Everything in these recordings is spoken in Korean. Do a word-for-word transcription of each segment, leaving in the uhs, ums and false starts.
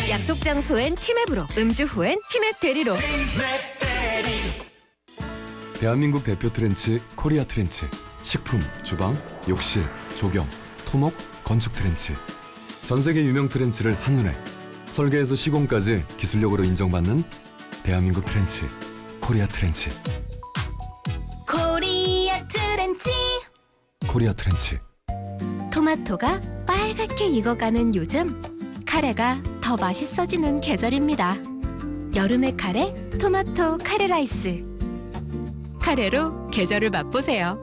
약속 장소엔 티맵으로, 음주 후엔 티맵 대리로. 대한민국 대표 트렌치 코리아 트렌치. 식품, 주방, 욕실, 조경, 토목, 건축 트렌치. 전 세계 유명 트렌치를 한눈에, 설계에서 시공까지 기술력으로 인정받는 대한민국 트렌치 코리아 트렌치. 코리아 트렌치. 코리아 트렌치. 토마토가 빨갛게 익어가는 요즘, 카레가 더 맛있어지는 계절입니다. 여름의 카레, 토마토 카레 라이스. 카레로 계절을 맛보세요.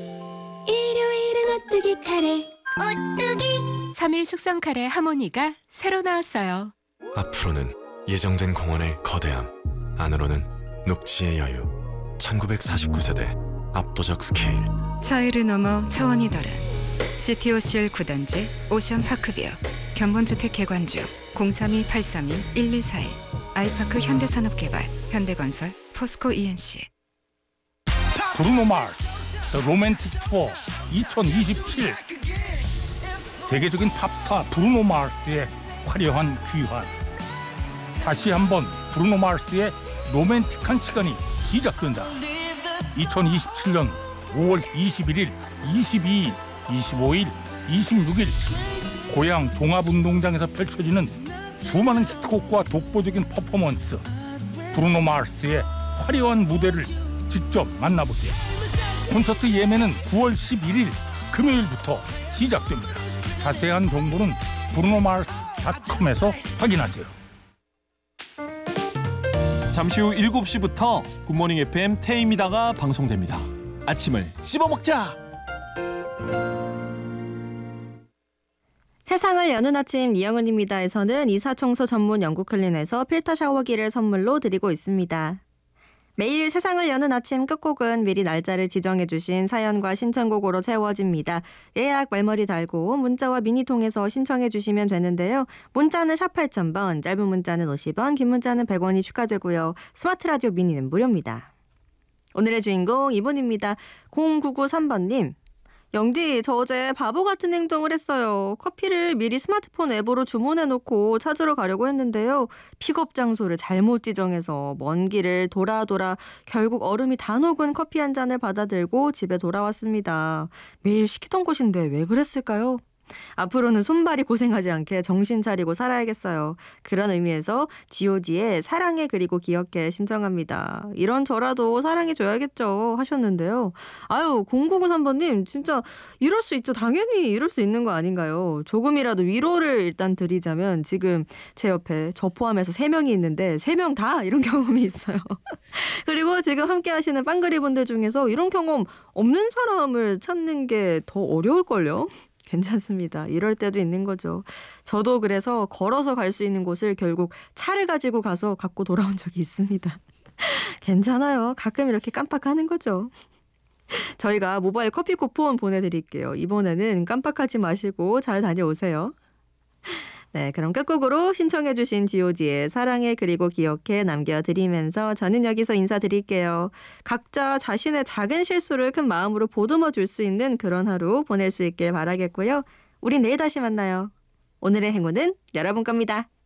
일요일은 오뚜기 카레. 오뚜기. 삼 일 숙성 카레 하모니가 새로 나왔어요. 앞으로는 예정된 공원의 거대함, 안으로는 녹지의 여유. 천구백사십구 세대 압도적 스케일. 차이를 넘어 차원이 다른 씨티오씨엘 구 단지 오션파크뷰. 견본주택 개관주 공삼이 팔삼이 일일사일. 아이파크 현대산업개발 현대건설 포스코 이엔씨. 브루노 마스 The Romantic Tour 이천이십칠. 세계적인 팝스타 브루노 마스의 화려한 귀환. 다시 한번 브루노 마스의 로맨틱한 시간이 시작된다. 이천이십칠 년 오월 이십일일, 이십이일, 이십오일, 이십육일 고향 종합운동장에서 펼쳐지는 수많은 히트곡과 독보적인 퍼포먼스. 브루노 마스의 화려한 무대를 직접 만나보세요. 콘서트 예매는 구월 십일일 금요일부터 시작됩니다. 자세한 정보는 브루노마스 닷컴에서 확인하세요. 잠시 후 일곱 시부터 굿모닝 에프엠 태임이다가 방송됩니다. 아침을 씹어먹자. 세상을 여는 아침 이영은입니다에서는 이사청소 전문 영국 클린에서 필터 샤워기를 선물로 드리고 있습니다. 매일 세상을 여는 아침 끝곡은 미리 날짜를 지정해 주신 사연과 신청곡으로 채워집니다. 예약 말머리 달고 문자와 미니 통해서 신청해 주시면 되는데요. 문자는 샵 팔천 번, 짧은 문자는 오십 원, 긴 문자는 백 원이 추가되고요. 스마트 라디오 미니는 무료입니다. 오늘의 주인공 이분입니다. 공구구삼 번님. 영디, 저 어제 바보 같은 행동을 했어요. 커피를 미리 스마트폰 앱으로 주문해놓고 찾으러 가려고 했는데요. 픽업 장소를 잘못 지정해서 먼 길을 돌아 돌아 결국 얼음이 다 녹은 커피 한 잔을 받아들고 집에 돌아왔습니다. 매일 시키던 곳인데 왜 그랬을까요? 앞으로는 손발이 고생하지 않게 정신 차리고 살아야겠어요. 그런 의미에서 지오디의 사랑해 그리고 기억해 신청합니다. 이런 저라도 사랑해줘야겠죠 하셨는데요. 아유, 공구구삼 번님 진짜 이럴 수 있죠. 당연히 이럴 수 있는 거 아닌가요? 조금이라도 위로를 일단 드리자면 지금 제 옆에 저 포함해서 세 명이 있는데 세 명 다 이런 경험이 있어요. 그리고 지금 함께 하시는 빵그리 분들 중에서 이런 경험 없는 사람을 찾는 게 더 어려울걸요? 괜찮습니다. 이럴 때도 있는 거죠. 저도 그래서 걸어서 갈 수 있는 곳을 결국 차를 가지고 가서 갖고 돌아온 적이 있습니다. 괜찮아요. 가끔 이렇게 깜빡하는 거죠. 저희가 모바일 커피 쿠폰 보내드릴게요. 이번에는 깜빡하지 마시고 잘 다녀오세요. 네, 그럼 끝곡으로 신청해 주신 지오디의 사랑해 그리고 기억해 남겨드리면서 저는 여기서 인사드릴게요. 각자 자신의 작은 실수를 큰 마음으로 보듬어 줄 수 있는 그런 하루 보낼 수 있길 바라겠고요. 우린 내일 다시 만나요. 오늘의 행운은 여러분 겁니다.